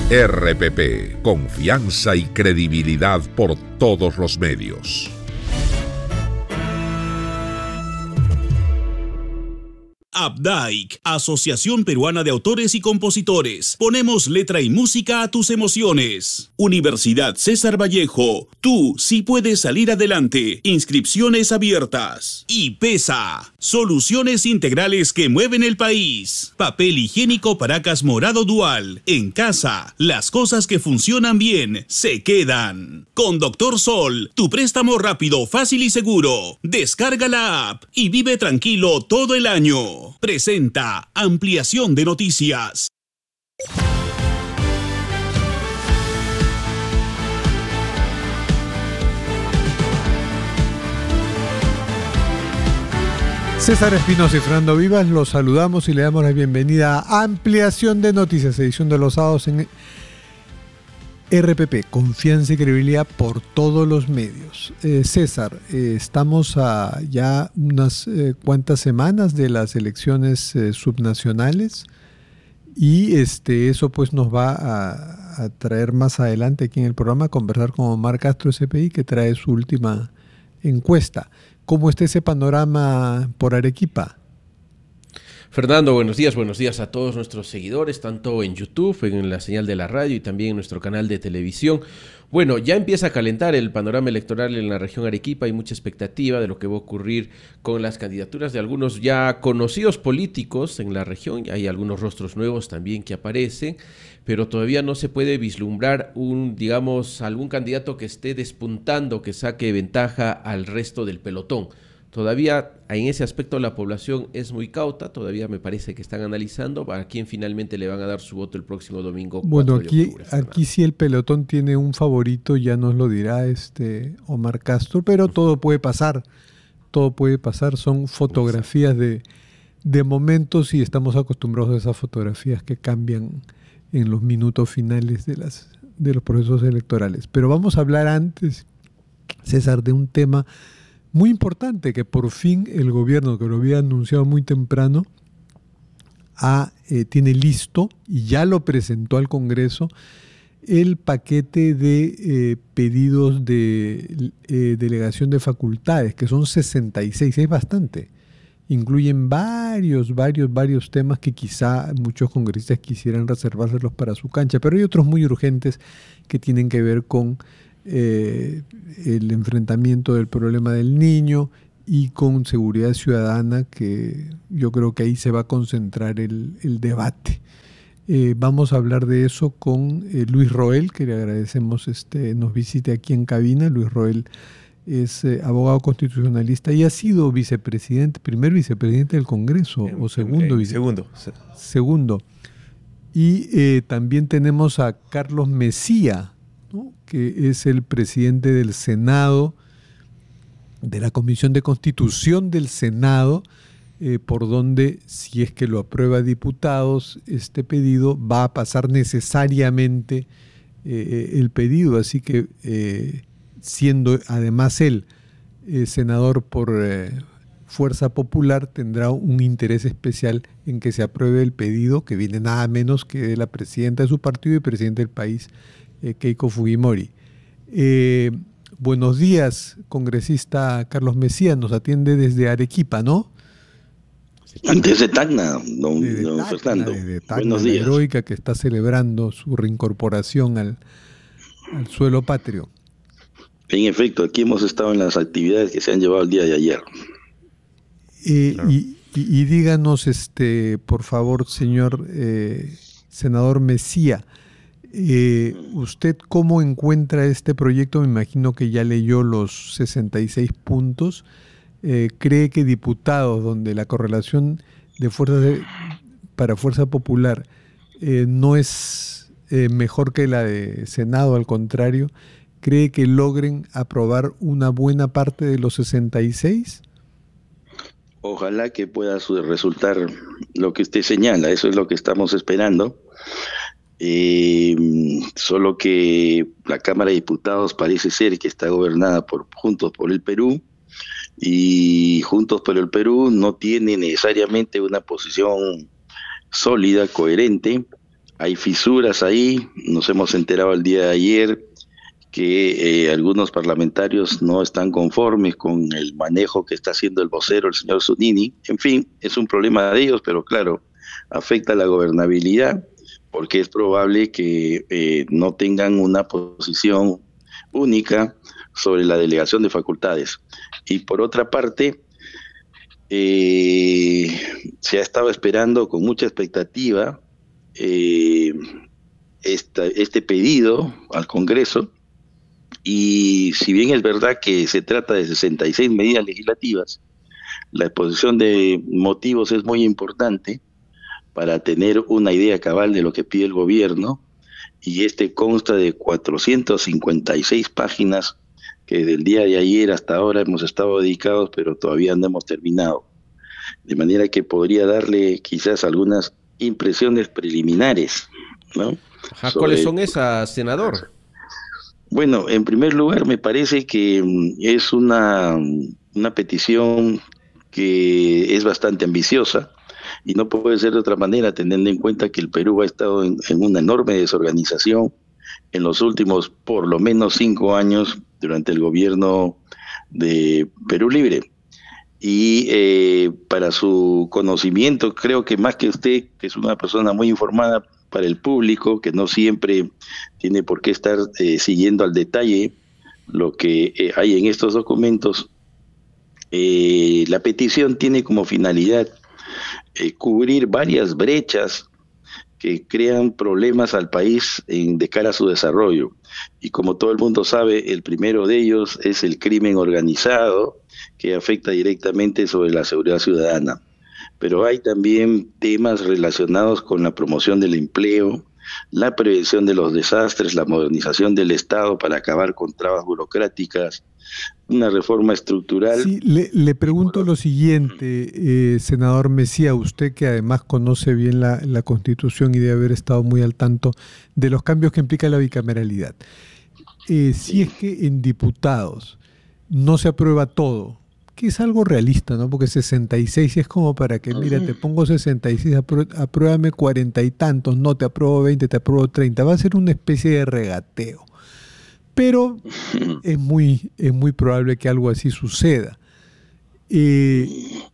RPP, confianza y credibilidad por todos los medios. Updike, Asociación Peruana de Autores y Compositores. Ponemos letra y música a tus emociones. Universidad César Vallejo. Tú sí puedes salir adelante. Inscripciones abiertas. Y PESA, soluciones integrales que mueven el país. Papel higiénico Paracas Morado Dual. En casa, las cosas que funcionan bien se quedan. Con Doctor Sol, tu préstamo rápido, fácil y seguro. Descarga la app y vive tranquilo todo el año. Presenta Ampliación de Noticias. César Espinosa y Fernando Vivas, los saludamos y le damos la bienvenida a Ampliación de Noticias, edición de los sábados en RPP, confianza y credibilidad por todos los medios. César, estamos a ya unas cuantas semanas de las elecciones subnacionales y eso pues nos va a traer más adelante aquí en el programa a conversar con Omar Castro SPI, que trae su última encuesta. ¿Cómo está ese panorama por Arequipa? Fernando, buenos días a todos nuestros seguidores, tanto en YouTube, en la señal de la radio y también en nuestro canal de televisión. Bueno, ya empieza a calentar el panorama electoral en la región Arequipa, hay mucha expectativa de lo que va a ocurrir con las candidaturas de algunos ya conocidos políticos en la región, hay algunos rostros nuevos también que aparecen, pero todavía no se puede vislumbrar algún candidato que esté despuntando, que saque ventaja al resto del pelotón. Todavía en ese aspecto la población es muy cauta, todavía me parece que están analizando a quién finalmente le van a dar su voto el próximo domingo. Bueno, aquí sí el pelotón tiene un favorito, ya nos lo dirá Omar Castro, pero todo puede pasar, son fotografías de momentos y estamos acostumbrados a esas fotografías que cambian en los minutos finales de los procesos electorales. Pero vamos a hablar antes, César, de un tema muy importante que por fin el gobierno, que lo había anunciado muy temprano, tiene listo y ya lo presentó al Congreso el paquete de pedidos de delegación de facultades, que son 66, es bastante. Incluyen varios temas que quizá muchos congresistas quisieran reservárselos para su cancha, pero hay otros muy urgentes que tienen que ver con el enfrentamiento del problema del niño y con seguridad ciudadana, que yo creo que ahí se va a concentrar el debate. Vamos a hablar de eso con Luis Roel, que le agradecemos nos visite aquí en cabina. Luis Roel es abogado constitucionalista y ha sido primer vicepresidente del Congreso, o segundo vicepresidente. Segundo. Y también tenemos a Carlos Messía, ¿no?, que es el presidente del Senado, de la Comisión de Constitución del Senado, por donde, si es que lo aprueba diputados, este pedido va a pasar necesariamente el pedido. Así que, siendo además él senador por Fuerza Popular, tendrá un interés especial en que se apruebe el pedido, que viene nada menos que de la presidenta de su partido y presidente del país, Keiko Fujimori. Buenos días, congresista Carlos Messía, nos atiende desde Arequipa, ¿no? Desde Tacna, don Fernando. Desde Tacna, buenos días. La heroica que está celebrando su reincorporación al suelo patrio. En efecto, aquí hemos estado en las actividades que se han llevado el día de ayer. Claro. Y díganos, por favor, señor senador Messía, ¿usted cómo encuentra este proyecto? Me imagino que ya leyó los 66 puntos. ¿Cree que diputados donde la correlación de fuerzas para Fuerza Popular no es mejor que la de Senado, al contrario, cree que logren aprobar una buena parte de los 66? Ojalá que pueda resultar lo que usted señala, eso es lo que estamos esperando. Solo que la Cámara de Diputados parece ser que está gobernada por Juntos por el Perú, y Juntos por el Perú no tiene necesariamente una posición sólida, coherente hay fisuras ahí. Nos hemos enterado el día de ayer que algunos parlamentarios no están conformes con el manejo que está haciendo el vocero, el señor Zunini. En fin, es un problema de ellos, pero claro, afecta a la gobernabilidad, porque es probable que no tengan una posición única sobre la delegación de facultades. Y por otra parte, se ha estado esperando con mucha expectativa este pedido al Congreso, y si bien es verdad que se trata de 66 medidas legislativas, la exposición de motivos es muy importante para tener una idea cabal de lo que pide el gobierno, y consta de 456 páginas que desde el día de ayer hasta ahora hemos estado dedicados, pero todavía no hemos terminado. De manera que podría darle quizás algunas impresiones preliminares, ¿no? Ajá, ¿cuáles son esas, senador? Bueno, en primer lugar, me parece que es una petición que es bastante ambiciosa, y no puede ser de otra manera, teniendo en cuenta que el Perú ha estado en una enorme desorganización en los últimos por lo menos 5 años durante el gobierno de Perú Libre. Y para su conocimiento, creo que más que usted, que es una persona muy informada, para el público, que no siempre tiene por qué estar siguiendo al detalle lo que hay en estos documentos, la petición tiene como finalidad cubrir varias brechas que crean problemas al país de cara a su desarrollo. Y como todo el mundo sabe, el primero de ellos es el crimen organizado, que afecta directamente sobre la seguridad ciudadana. Pero hay también temas relacionados con la promoción del empleo, la prevención de los desastres, la modernización del Estado para acabar con trabas burocráticas, una reforma estructural. Sí, le pregunto lo siguiente, senador Mejía, usted que además conoce bien la Constitución y debe haber estado muy al tanto de los cambios que implica la bicameralidad. Si es que en diputados no se aprueba todo, que es algo realista, ¿no? Porque 66 es como para que, mira, te pongo 66, apruébame 40 y tantos, no, te apruebo 20, te apruebo 30. Va a ser una especie de regateo. Pero es muy probable que algo así suceda. En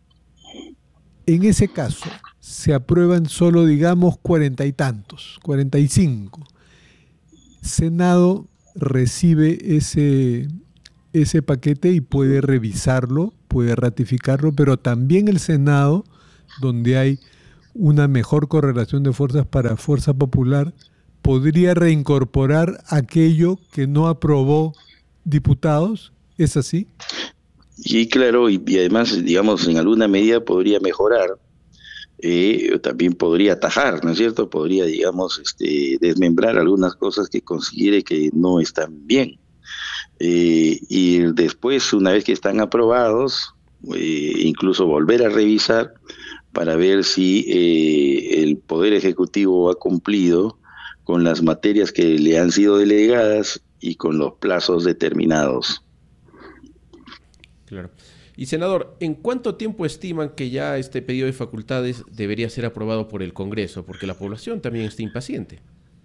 ese caso, se aprueban solo, digamos, 40 y tantos, 45. Senado recibe ese paquete y puede revisarlo, puede ratificarlo, pero también el Senado, donde hay una mejor correlación de fuerzas para Fuerza Popular, podría reincorporar aquello que no aprobó diputados. ¿Es así? Y claro, y además, digamos, en alguna medida podría mejorar, también podría atajar, ¿no es cierto? Podría, digamos, desmembrar algunas cosas que considere que no están bien. Y después, una vez que están aprobados, incluso volver a revisar para ver si el Poder Ejecutivo ha cumplido con las materias que le han sido delegadas y con los plazos determinados. Claro. Y senador, ¿en cuánto tiempo estiman que ya este pedido de facultades debería ser aprobado por el Congreso? Porque la población también está impaciente.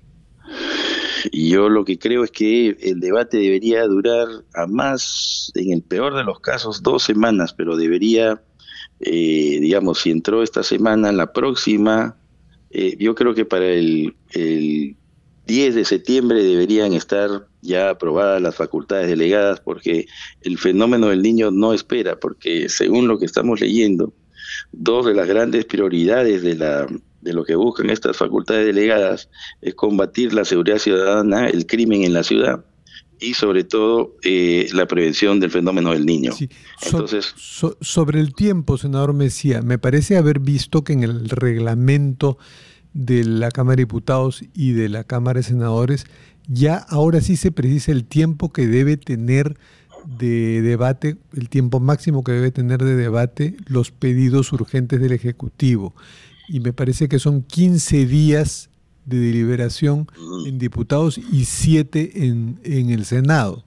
Y yo lo que creo es que el debate debería durar a más, en el peor de los casos, 2 semanas, pero debería, digamos, si entró esta semana, la próxima, yo creo que para el 10 de septiembre deberían estar ya aprobadas las facultades delegadas, porque el fenómeno del niño no espera, porque según lo que estamos leyendo, 2 de las grandes prioridades de lo que buscan estas facultades delegadas es combatir la seguridad ciudadana, el crimen en la ciudad y sobre todo la prevención del fenómeno del niño. Sí. Entonces, sobre el tiempo, senador Mejía, me parece haber visto que en el reglamento de la Cámara de Diputados y de la Cámara de Senadores ya ahora sí se precisa el tiempo que debe tener de debate, el tiempo máximo que debe tener de debate los pedidos urgentes del Ejecutivo. Y me parece que son 15 días de deliberación en diputados y 7 en el Senado.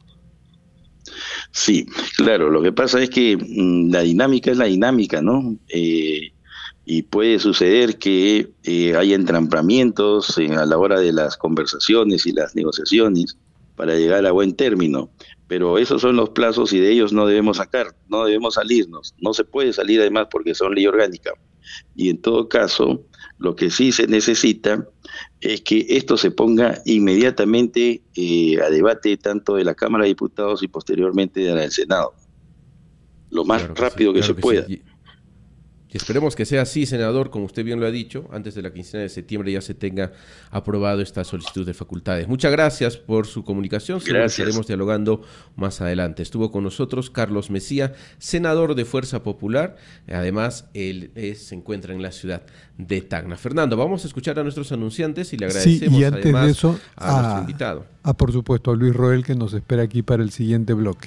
Sí, claro, lo que pasa es que la dinámica es la dinámica, ¿no? y puede suceder que haya entrampamientos a la hora de las conversaciones y las negociaciones para llegar a buen término. Pero esos son los plazos y de ellos no debemos no debemos salirnos. No se puede salir además porque son ley orgánica. Y en todo caso, lo que sí se necesita es que esto se ponga inmediatamente a debate tanto de la Cámara de Diputados y posteriormente de la del Senado. Lo más rápido que se pueda. Sí. Y esperemos que sea así, senador, como usted bien lo ha dicho, antes de la quincena de septiembre ya se tenga aprobado esta solicitud de facultades. Muchas gracias por su comunicación, estaremos dialogando más adelante. Estuvo con nosotros Carlos Messía, senador de Fuerza Popular, además él se encuentra en la ciudad de Tacna. Fernando, vamos a escuchar a nuestros anunciantes y le agradecemos y antes además de eso, a nuestro invitado. Por supuesto, a Luis Roel, que nos espera aquí para el siguiente bloque.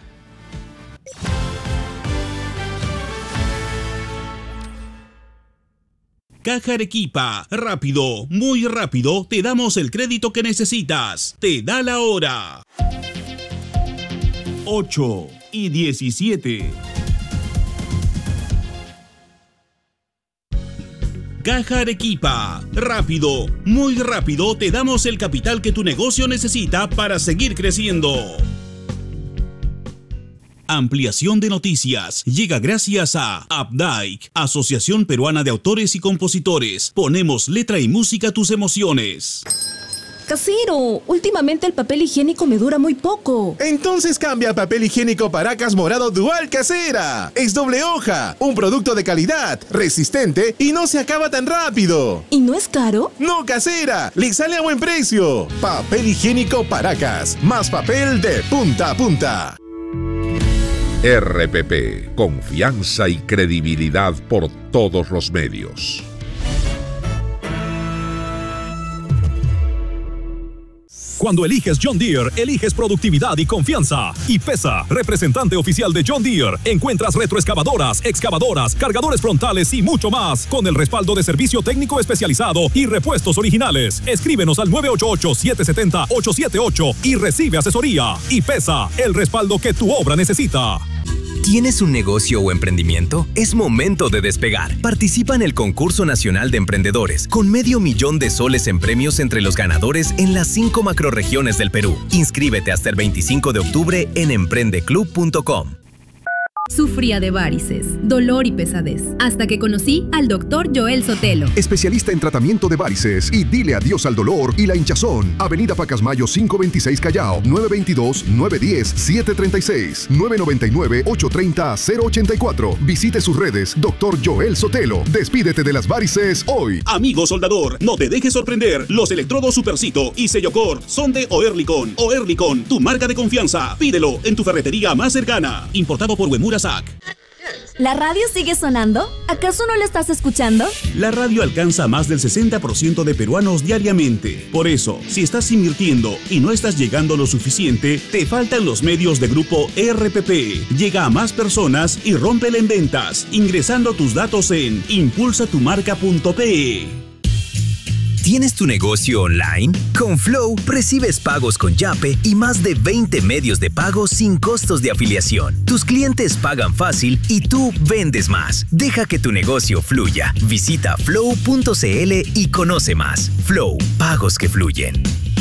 Caja Arequipa, rápido, muy rápido, te damos el crédito que necesitas. Te da la hora. 8:17. Caja Arequipa, rápido, muy rápido, te damos el capital que tu negocio necesita para seguir creciendo. Ampliación de noticias llega gracias a ABDAIC, Asociación Peruana de Autores y Compositores. Ponemos letra y música a tus emociones. Casero, últimamente el papel higiénico me dura muy poco. Entonces cambia a papel higiénico Paracas Morado Dual Casera. Es doble hoja, un producto de calidad, resistente y no se acaba tan rápido. ¿Y no es caro? No, Casera, le sale a buen precio. Papel higiénico Paracas, más papel de punta a punta. RPP, confianza y credibilidad por todos los medios. Cuando eliges John Deere, eliges productividad y confianza. Y IPESA, representante oficial de John Deere, encuentras retroexcavadoras, excavadoras, cargadores frontales y mucho más, con el respaldo de servicio técnico especializado y repuestos originales. Escríbenos al 988-770-878 y recibe asesoría. IPESA, el respaldo que tu obra necesita. ¿Tienes un negocio o emprendimiento? Es momento de despegar. Participa en el Concurso Nacional de Emprendedores, con $500,000 en premios entre los ganadores en las 5 macrorregiones del Perú. Inscríbete hasta el 25 de octubre en emprendeclub.com. Sufría de varices, dolor y pesadez, hasta que conocí al Dr. Joel Sotelo. Especialista en tratamiento de varices y dile adiós al dolor y la hinchazón. Avenida Pacasmayo 526 Callao, 922-910-736, 999-830-084. Visite sus redes, Dr. Joel Sotelo. Despídete de las varices hoy. Amigo soldador, no te dejes sorprender. Los electrodos Supercito y Sellocor son de Oerlikon. Oerlikon, tu marca de confianza. Pídelo en tu ferretería más cercana. Importado por Uemura SAC. ¿La radio sigue sonando? ¿Acaso no la estás escuchando? La radio alcanza a más del 60% de peruanos diariamente. Por eso, si estás invirtiendo y no estás llegando lo suficiente, te faltan los medios de Grupo RPP. Llega a más personas y rómpela en ventas, ingresando tus datos en impulsatumarca.pe. ¿Tienes tu negocio online? Con Flow recibes pagos con Yape y más de 20 medios de pago sin costos de afiliación. Tus clientes pagan fácil y tú vendes más. Deja que tu negocio fluya. Visita flow.cl y conoce más. Flow, pagos que fluyen.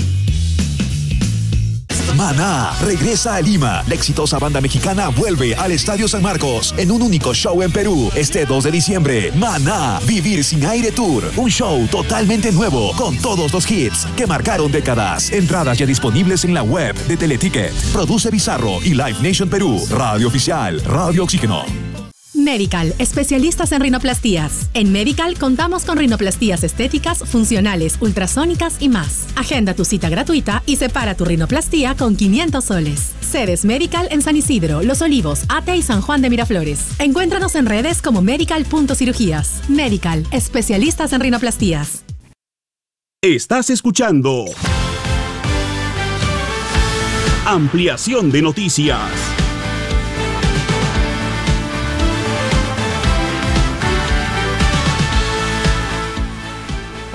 Maná regresa a Lima. La exitosa banda mexicana vuelve al Estadio San Marcos en un único show en Perú este 2 de diciembre. Maná, Vivir Sin Aire Tour. Un show totalmente nuevo con todos los hits que marcaron décadas. Entradas ya disponibles en la web de Teleticket. Produce Bizarro y Live Nation Perú. Radio Oficial, Radio Oxígeno. Medical, especialistas en rinoplastías. En Medical contamos con rinoplastías estéticas, funcionales, ultrasónicas y más. Agenda tu cita gratuita y separa tu rinoplastía con 500 soles. Sedes Medical en San Isidro, Los Olivos, Ate y San Juan de Miraflores. Encuéntranos en redes como medical.cirugías. Medical, especialistas en rinoplastías. Estás escuchando Ampliación de Noticias.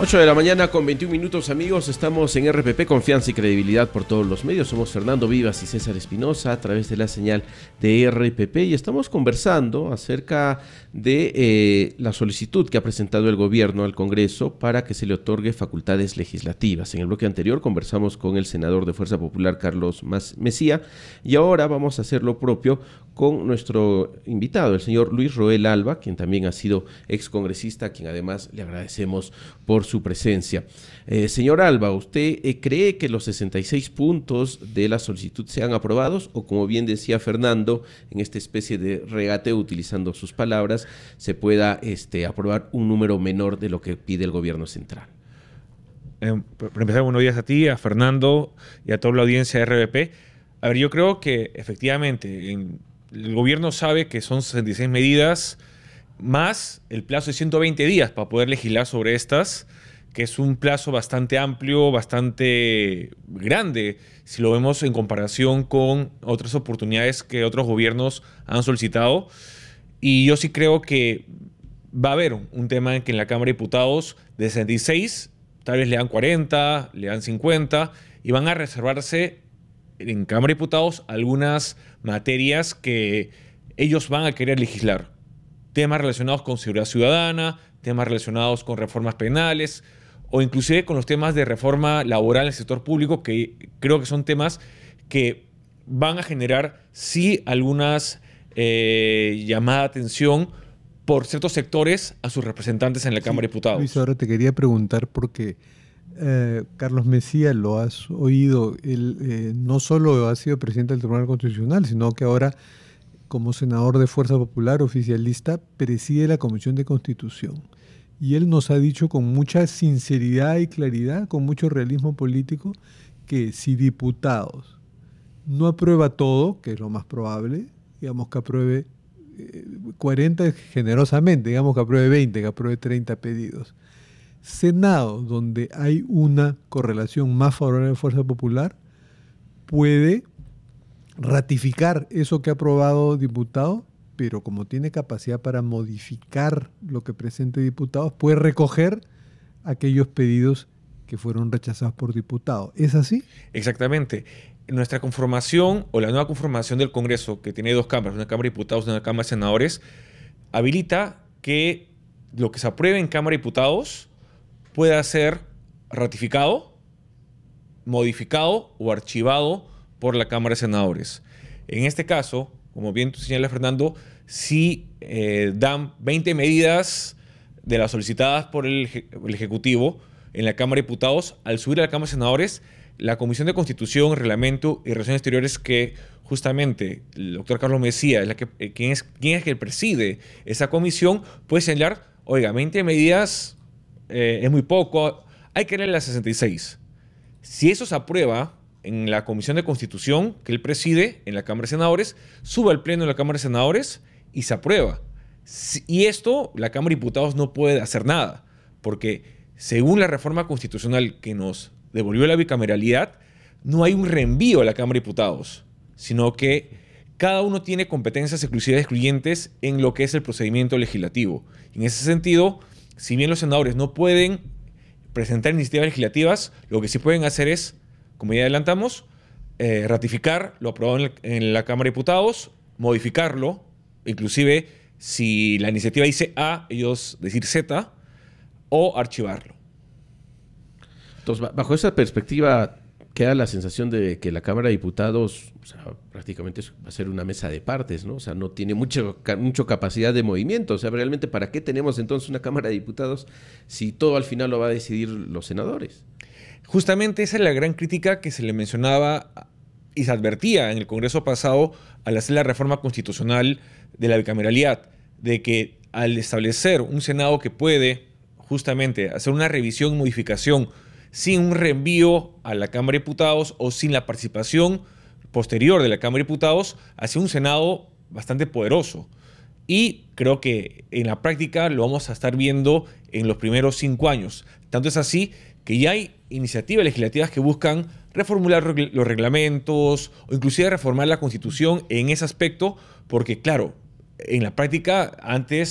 8 de la mañana con 21 minutos, amigos. Estamos en RPP, confianza y credibilidad por todos los medios. Somos Fernando Vivas y César Espinosa a través de la señal de RPP y estamos conversando acerca de la solicitud que ha presentado el gobierno al Congreso para que se le otorgue facultades legislativas. En el bloque anterior conversamos con el senador de Fuerza Popular, Carlos Messía, y ahora vamos a hacer lo propio con nuestro invitado, el señor Luis Roel Alba, quien también ha sido excongresista, a quien además le agradecemos por su presencia. Señor Alba, ¿usted cree que los 66 puntos de la solicitud sean aprobados o, como bien decía Fernando, en esta especie de regateo, utilizando sus palabras, se pueda aprobar un número menor de lo que pide el gobierno central? Para empezar, buenos días a ti, a Fernando y a toda la audiencia de RBP. A ver, yo creo que efectivamente el gobierno sabe que son 66 medidas más el plazo de 120 días para poder legislar sobre estas, que es un plazo bastante amplio, bastante grande, si lo vemos en comparación con otras oportunidades que otros gobiernos han solicitado. Y yo sí creo que va a haber un tema en que en la Cámara de Diputados de 66, tal vez le dan 40, le dan 50, y van a reservarse en Cámara de Diputados algunas materias que ellos van a querer legislar. Temas relacionados con seguridad ciudadana, temas relacionados con reformas penales o inclusive con los temas de reforma laboral en el sector público, que creo que son temas que van a generar sí algunas llamada de atención por ciertos sectores a sus representantes en la Cámara de Diputados. Luis, ahora te quería preguntar porque Carlos Messía, lo has oído, él no solo ha sido presidente del Tribunal Constitucional, sino que ahora, como senador de Fuerza Popular oficialista, preside la Comisión de Constitución. Y él nos ha dicho con mucha sinceridad y claridad, con mucho realismo político, que si Diputados no aprueba todo, que es lo más probable, digamos que apruebe 40 generosamente, digamos que apruebe 20, que apruebe 30 pedidos. Senado, donde hay una correlación más favorable a la Fuerza Popular, puede ratificar eso que ha aprobado diputado, pero como tiene capacidad para modificar lo que presente diputados, puede recoger aquellos pedidos que fueron rechazados por diputados. ¿Es así? Exactamente. Nuestra conformación o la nueva conformación del Congreso, que tiene dos cámaras, una Cámara de Diputados y una Cámara de Senadores, habilita que lo que se apruebe en Cámara de Diputados pueda ser ratificado, modificado o archivado por la Cámara de Senadores. En este caso, como bien tú señalas, Fernando, si dan 20 medidas de las solicitadas por el Ejecutivo en la Cámara de Diputados, al subir a la Cámara de Senadores, la Comisión de Constitución, Reglamento y Relaciones Exteriores, que justamente el doctor Carlos Messía es quien es que preside esa comisión, puede señalar, oiga, 20 medidas es muy poco, hay que leer las 66. Si eso se aprueba en la Comisión de Constitución que él preside en la Cámara de Senadores, sube al Pleno de la Cámara de Senadores y se aprueba. Y esto la Cámara de Diputados no puede hacer nada, porque según la reforma constitucional que nos devolvió la bicameralidad, no hay un reenvío a la Cámara de Diputados, sino que cada uno tiene competencias exclusivas excluyentes en lo que es el procedimiento legislativo. En ese sentido, si bien los senadores no pueden presentar iniciativas legislativas, lo que sí pueden hacer es, como ya adelantamos, ratificar lo aprobado en la Cámara de Diputados, modificarlo, inclusive si la iniciativa dice A, ellos decir Z, o archivarlo. Entonces, bajo esa perspectiva, queda la sensación de que la Cámara de Diputados, o sea, prácticamente va a ser una mesa de partes, ¿no? O sea, no tiene mucha capacidad de movimiento. O sea, realmente, ¿para qué tenemos entonces una Cámara de Diputados si todo al final lo va a decidir los senadores? Justamente esa es la gran crítica que se le mencionaba y se advertía en el Congreso pasado al hacer la reforma constitucional de la bicameralidad, de que al establecer un Senado que puede justamente hacer una revisión y modificación sin un reenvío a la Cámara de Diputados o sin la participación posterior de la Cámara de Diputados, hacia un Senado bastante poderoso. Y creo que en la práctica lo vamos a estar viendo en los primeros 5 años. Tanto es así que ya hay iniciativas legislativas que buscan reformular los reglamentos o inclusive reformar la Constitución en ese aspecto, porque claro, en la práctica antes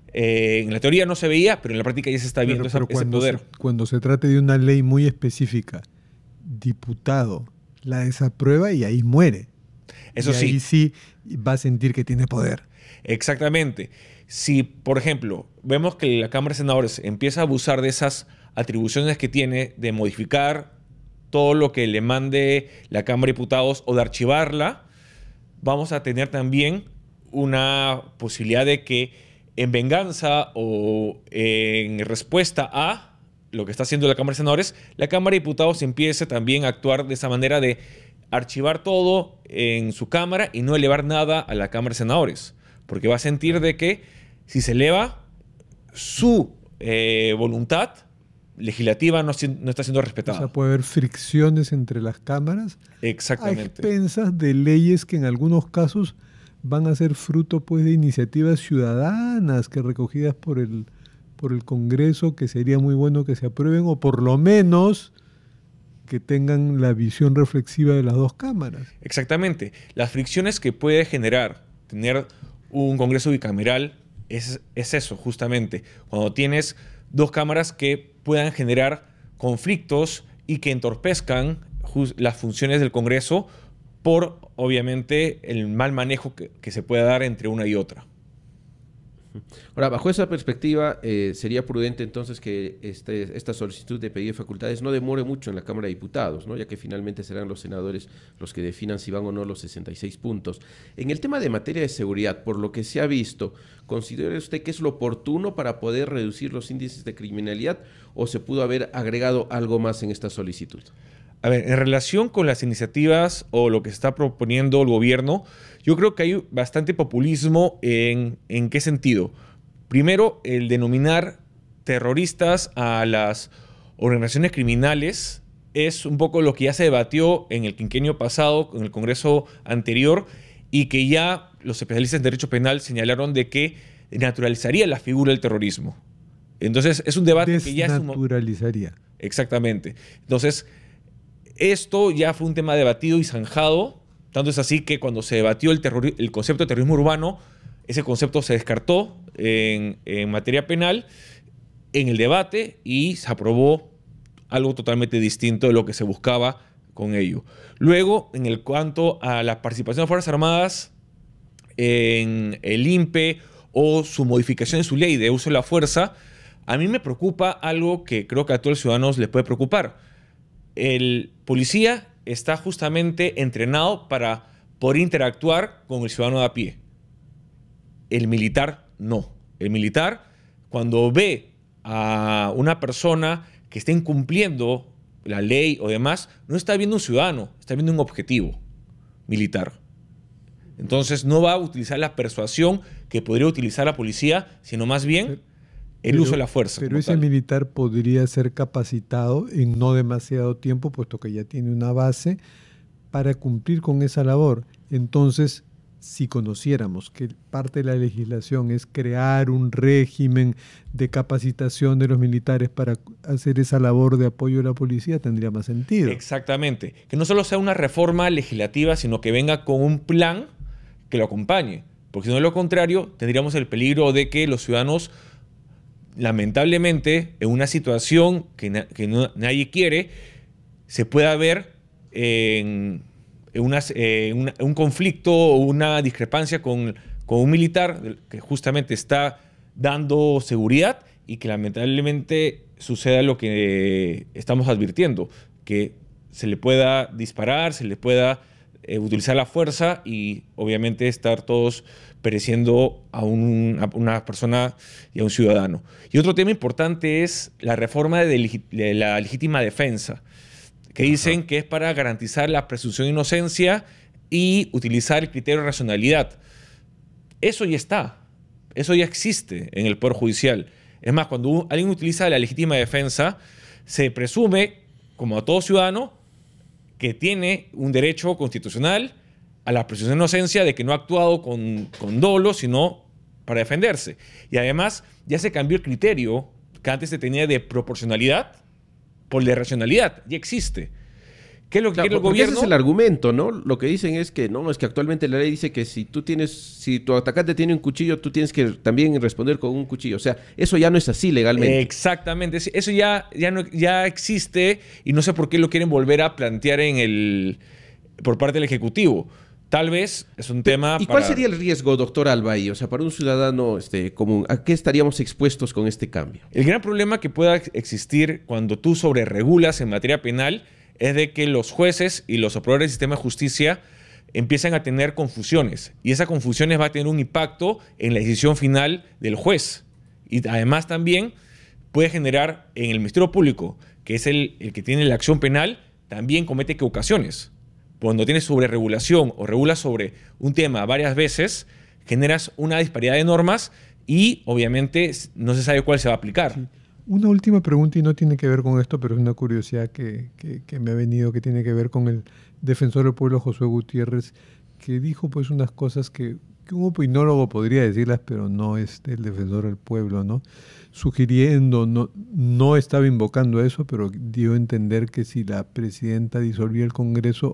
En la teoría no se veía, pero en la práctica ya se está viendo ese poder. Cuando se trate de una ley muy específica, diputado la desaprueba y ahí muere. Eso sí. Ahí sí va a sentir que tiene poder. Exactamente. Si, por ejemplo, vemos que la Cámara de Senadores empieza a abusar de esas atribuciones que tiene de modificar todo lo que le mande la Cámara de Diputados o de archivarla, vamos a tener también una posibilidad de que en venganza o en respuesta a lo que está haciendo la Cámara de Senadores, la Cámara de Diputados empiece también a actuar de esa manera de archivar todo en su Cámara y no elevar nada a la Cámara de Senadores. Porque va a sentir de que si se eleva su voluntad legislativa no está siendo respetada. O sea, puede haber fricciones entre las cámaras. Exactamente. A expensas de leyes que en algunos casos van a ser fruto pues, de iniciativas ciudadanas que recogidas por el Congreso, que sería muy bueno que se aprueben, o por lo menos que tengan la visión reflexiva de las dos cámaras. Exactamente. Las fricciones que puede generar tener un Congreso bicameral es eso, justamente. Cuando tienes dos cámaras que puedan generar conflictos y que entorpezcan las funciones del Congreso por, obviamente, el mal manejo que se pueda dar entre una y otra. Ahora, bajo esa perspectiva, sería prudente entonces que esta solicitud de pedido de facultades no demore mucho en la Cámara de Diputados, ¿no? Ya que finalmente serán los senadores los que definan si van o no los 66 puntos. En el tema de materia de seguridad, por lo que se ha visto, ¿considera usted que es lo oportuno para poder reducir los índices de criminalidad o se pudo haber agregado algo más en esta solicitud? A ver, en relación con las iniciativas o lo que está proponiendo el gobierno, yo creo que hay bastante populismo en qué sentido. Primero, el denominar terroristas a las organizaciones criminales es un poco lo que ya se debatió en el quinquenio pasado, en el Congreso anterior, y que ya los especialistas en derecho penal señalaron de que naturalizaría la figura del terrorismo. Entonces, es un debate que ya es desnaturalizaría. Exactamente. Entonces, esto ya fue un tema debatido y zanjado, tanto es así que cuando se debatió el concepto de terrorismo urbano, ese concepto se descartó en materia penal en el debate y se aprobó algo totalmente distinto de lo que se buscaba con ello. Luego, en el cuanto a la participación de Fuerzas Armadas en el INPE o su modificación de su ley de uso de la fuerza, a mí me preocupa algo que creo que a todos los ciudadanos les puede preocupar. El policía está justamente entrenado para poder interactuar con el ciudadano de a pie. El militar no. El militar, cuando ve a una persona que está incumpliendo la ley o demás, no está viendo un ciudadano, está viendo un objetivo militar. Entonces no va a utilizar la persuasión que podría utilizar la policía, sino más bien el uso de la fuerza. Pero ese militar podría ser capacitado en no demasiado tiempo, puesto que ya tiene una base para cumplir con esa labor. Entonces, si conociéramos que parte de la legislación es crear un régimen de capacitación de los militares para hacer esa labor de apoyo a la policía, tendría más sentido. Exactamente. Que no solo sea una reforma legislativa, sino que venga con un plan que lo acompañe. Porque si no, de lo contrario, tendríamos el peligro de que los ciudadanos, lamentablemente, en una situación que nadie quiere, se pueda ver en un conflicto o una discrepancia con un militar que justamente está dando seguridad y que lamentablemente suceda lo que estamos advirtiendo, que se le pueda disparar, se le pueda utilizar la fuerza y obviamente estar todos pereciendo a una persona y a un ciudadano. Y otro tema importante es la reforma de la legítima defensa, que dicen que es para garantizar la presunción de inocencia y utilizar el criterio de racionalidad. Eso ya está, eso ya existe en el Poder Judicial. Es más, cuando alguien utiliza la legítima defensa, se presume, como a todo ciudadano, que tiene un derecho constitucional a la presunción de inocencia de que no ha actuado con dolo, sino para defenderse. Y además, ya se cambió el criterio que antes se tenía de proporcionalidad por la racionalidad, ya existe. ¿Qué es lo que quiere el gobierno? Ese es el argumento, ¿no? Lo que dicen es que no, es que actualmente la ley dice que si tu atacante tiene un cuchillo, tú tienes que también responder con un cuchillo. O sea, eso ya no es así legalmente. Exactamente. Eso ya existe y no sé por qué lo quieren volver a plantear por parte del Ejecutivo. Tal vez es un tema. ¿Y cuál sería el riesgo, doctor Alba, ahí? O sea, para un ciudadano común, ¿a qué estaríamos expuestos con este cambio? El gran problema que pueda existir cuando tú sobreregulas en materia penal es de que los jueces y los operadores del sistema de justicia empiezan a tener confusiones. Y esas confusiones va a tener un impacto en la decisión final del juez. Y además también puede generar en el Ministerio Público, que es el que tiene la acción penal, también comete equivocaciones. Cuando tienes sobreregulación o regulas sobre un tema varias veces, generas una disparidad de normas y obviamente no se sabe cuál se va a aplicar. Sí. Una última pregunta, y no tiene que ver con esto, pero es una curiosidad que me ha venido, que tiene que ver con el defensor del pueblo Josué Gutiérrez, que dijo pues unas cosas que un opinólogo podría decirlas, pero no es el defensor del pueblo, ¿no? Sugiriendo, no estaba invocando eso, pero dio a entender que si la presidenta disolvía el Congreso,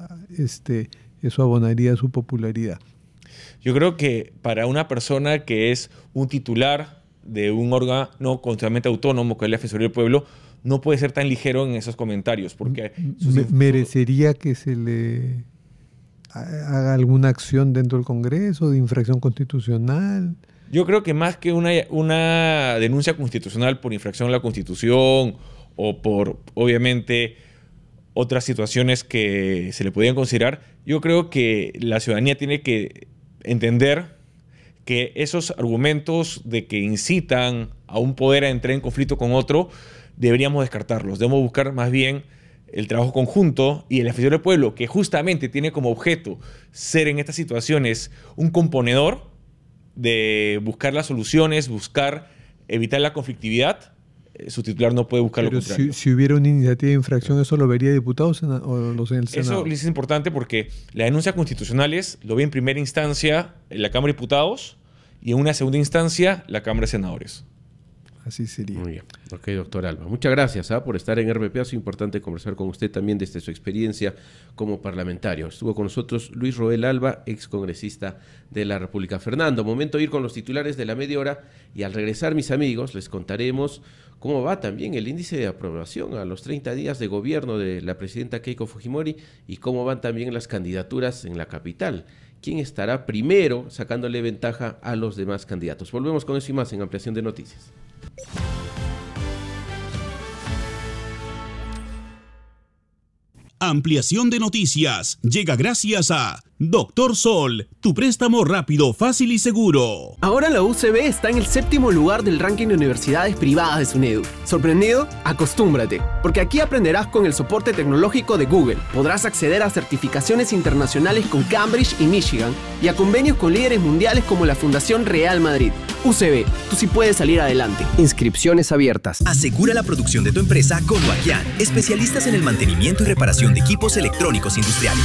eso abonaría su popularidad. Yo creo que para una persona que es un titular de un órgano constitucionalmente autónomo, que es la Defensoría del Pueblo, no puede ser tan ligero en esos comentarios, porque merecería que se le haga alguna acción dentro del Congreso de infracción constitucional. Yo creo que más que una denuncia constitucional por infracción a la Constitución o por, obviamente, otras situaciones que se le podrían considerar, yo creo que la ciudadanía tiene que entender que esos argumentos de que incitan a un poder a entrar en conflicto con otro, deberíamos descartarlos. Debemos buscar más bien el trabajo conjunto y el Defensor del Pueblo, que justamente tiene como objeto ser en estas situaciones un componedor de buscar las soluciones, evitar la conflictividad. Su titular no puede buscar lo contrario. Si hubiera una iniciativa de infracción, ¿eso lo vería diputados o los en el Senado? Eso es importante porque las denuncias constitucionales lo ve en primera instancia en la Cámara de Diputados y en una segunda instancia la Cámara de Senadores. Así sería. Muy bien. Ok, doctor Alba. Muchas gracias por estar en RPP. Ha sido importante conversar con usted también desde su experiencia como parlamentario. Estuvo con nosotros Luis Roel Alba, excongresista de la República. Fernando, momento de ir con los titulares de la media hora y al regresar, mis amigos, les contaremos cómo va también el índice de aprobación a los 30 días de gobierno de la presidenta Keiko Fujimori y cómo van también las candidaturas en la capital. ¿Quién estará primero sacándole ventaja a los demás candidatos? Volvemos con eso y más en Ampliación de Noticias. Ampliación de Noticias llega gracias a Doctor Sol, tu préstamo rápido, fácil y seguro. Ahora la UCB está en el 7º lugar del ranking de universidades privadas de SUNEDU. ¿Sorprendido? Acostúmbrate, porque aquí aprenderás con el soporte tecnológico de Google. Podrás acceder a certificaciones internacionales con Cambridge y Michigan y a convenios con líderes mundiales como la Fundación Real Madrid. UCB, tú sí puedes salir adelante. Inscripciones abiertas. Asegura la producción de tu empresa con Wakian, especialistas en el mantenimiento y reparación de equipos electrónicos industriales.